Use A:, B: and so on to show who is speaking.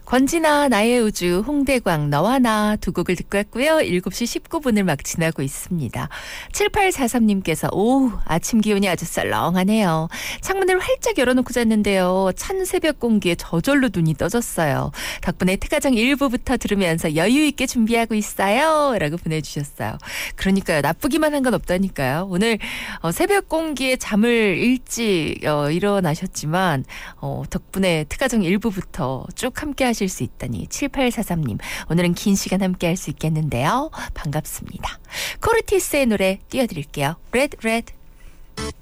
A: 권진아 나의 우주 홍대광 너와 나 두 곡을 듣고 왔고요. 7시 19분을 막 지나고 있습니다. 7843님께서 오 아침 기온이 아주 썰렁하네요. 창문을 활짝 열어놓고 잤는데요. 찬 새벽 공기에 저절로 눈이 떠졌어요. 덕분에 특가정 1부부터 들으면서 여유 있게 준비하고 있어요. 라고 보내주셨어요. 그러니까요. 나쁘기만 한 건 없다니까요. 오늘 새벽 공기에 잠을 일찍 일어나셨지만 덕분에 특가정 1부부터 쭉 함께 하실 수 있다니 7843님 오늘은 긴 시간 함께 할 수 있겠는데요. 반갑습니다. 코르티스의 노래 띄워드릴게요. Red Red.